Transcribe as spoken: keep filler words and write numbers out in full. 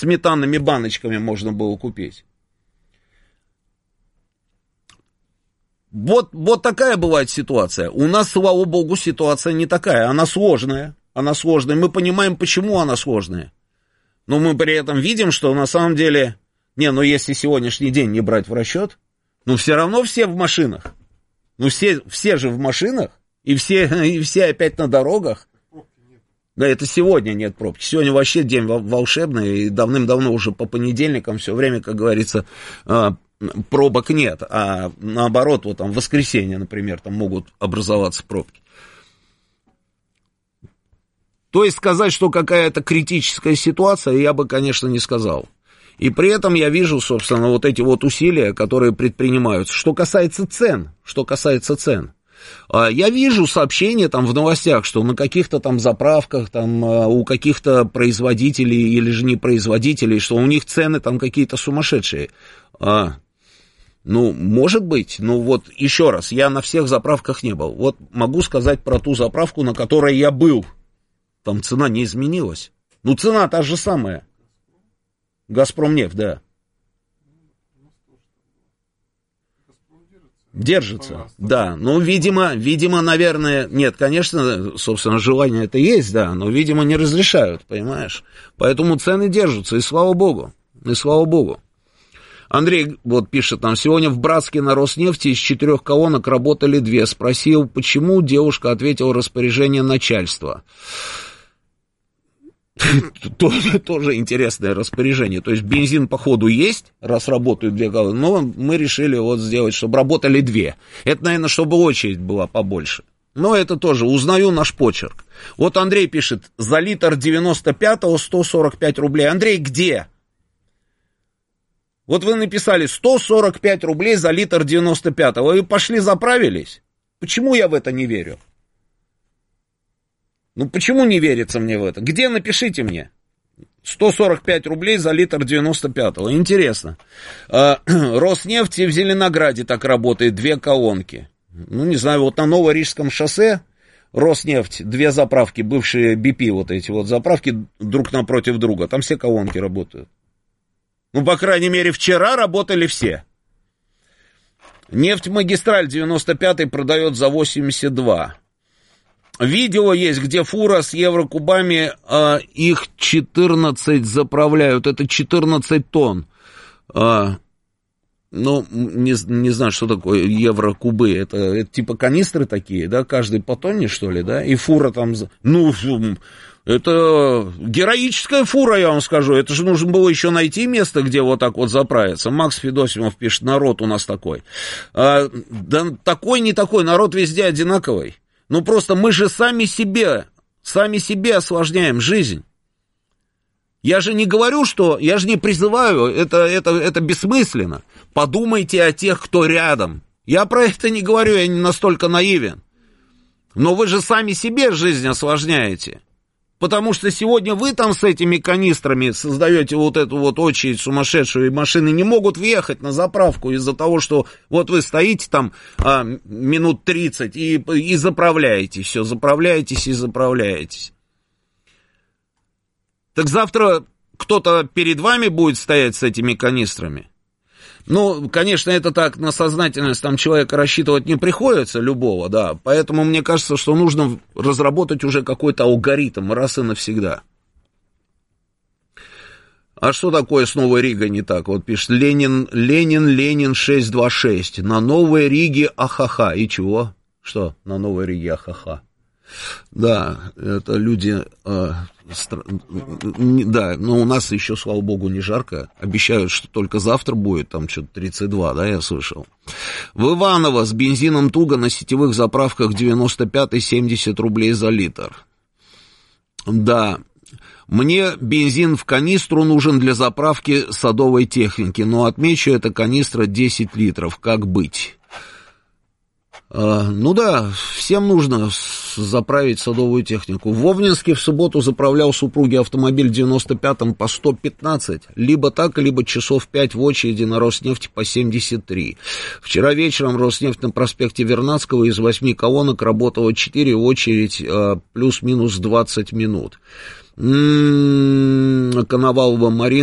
сметанными баночками можно было купить. Вот, вот такая бывает ситуация. У нас, слава богу, ситуация не такая. Она сложная. Она сложная. Мы понимаем, почему она сложная. Но мы при этом видим, что на самом деле... Не, ну если сегодняшний день не брать в расчет, ну все равно все в машинах. Ну все, все же в машинах. И все, и все опять на дорогах. Да, это сегодня нет пробки. Сегодня вообще день волшебный. И давным-давно уже по понедельникам все время, как говорится... пробок нет, а наоборот, вот там в воскресенье, например, там могут образоваться пробки. То есть сказать, что какая-то критическая ситуация, я бы, конечно, не сказал. И при этом я вижу, собственно, вот эти вот усилия, которые предпринимаются. Что касается цен, что касается цен. Я вижу сообщения там в новостях, что на каких-то там заправках, там у каких-то производителей или же не производителей, что у них цены там какие-то сумасшедшие. Ну, может быть, ну вот еще раз, я на всех заправках не был. Вот могу сказать про ту заправку, на которой я был. Там цена не изменилась. Ну, цена та же самая. Газпромнефть, да. Держится, да. Ну, видимо, видимо, наверное, нет, конечно, собственно, желание это есть, да, но, видимо, не разрешают, понимаешь? Поэтому цены держатся, и слава богу, и слава богу. Андрей вот пишет нам, сегодня в Братске на Роснефти из четырех колонок работали две. Спросил, почему, девушка ответила, распоряжение начальства. Тоже интересное распоряжение. То есть бензин, походу, есть, раз работают две колонки, но мы решили вот сделать, чтобы работали две. Это, наверное, чтобы очередь была побольше. Но это тоже, узнаю наш почерк. Вот Андрей пишет, за литр девяносто пятого сто сорок пять рублей. Андрей, где? Вот вы написали сто сорок пять рублей за литр девяносто пятого, и пошли заправились. Почему я в это не верю? Ну, почему не верится мне в это? Где, напишите мне. сто сорок пять рублей за литр девяносто пятого. Интересно. Роснефть в Зеленограде так работает, две колонки. Ну, не знаю, вот на Новорижском шоссе Роснефть, две заправки, бывшие би пи, вот эти вот заправки друг напротив друга. Там все колонки работают. Ну, по крайней мере, вчера работали все. Нефтьмагистраль девяносто пятый продает за восемьдесят два. Видео есть, где фура с еврокубами, а, их четырнадцать заправляют. Это четырнадцать тонн. А, ну, не, не знаю, что такое еврокубы. Это, это типа канистры такие, да, каждый по тонне, что ли, да? И фура там... Ну... Это героическая фура, я вам скажу. Это же нужно было еще найти место, где вот так вот заправиться. Макс Федосимов пишет, народ у нас такой. А, да такой, не такой, народ везде одинаковый. Ну просто мы же сами себе, сами себе осложняем жизнь. Я же не говорю, что, я же не призываю, это, это, это бессмысленно. Подумайте о тех, кто рядом. Я про это не говорю, я не настолько наивен. Но вы же сами себе жизнь осложняете. Потому что сегодня вы там с этими канистрами создаете вот эту вот очередь сумасшедшую, и машины не могут въехать на заправку из-за того, что вот вы стоите там а, минут тридцать и, и заправляетесь, все, заправляетесь и заправляетесь. Так завтра кто-то перед вами будет стоять с этими канистрами? Ну, конечно, это так, на сознательность там человека рассчитывать не приходится, любого, да, поэтому мне кажется, что нужно разработать уже какой-то алгоритм раз и навсегда. А что такое с Новой Ригой не так? Вот пишет Ленин, Ленин, Ленин шестьсот двадцать шесть, на Новой Риге ахаха, и чего? Что на Новой Риге ахаха? Да, это люди, э, стра... да, но у нас еще, слава богу, не жарко. Обещают, что только завтра будет, там что-то тридцать два, да, я слышал. В Иваново с бензином туго, на сетевых заправках девяносто пятый семьдесят рублей за литр. Да, мне бензин в канистру нужен для заправки садовой техники, но отмечу, это канистра десять литров, как быть? Uh, ну да, всем нужно заправить садовую технику. В Вовнинске в субботу заправлял супруге автомобиль в девяносто пятом по сто пятнадцать. Либо так, либо часов пять в очереди на Роснефть по семьдесят три. Вчера вечером Роснефть на проспекте Вернадского из восьми колонок работала четыре, очередь uh, плюс-минус двадцать минут. М-м-м, Коновалова Марина.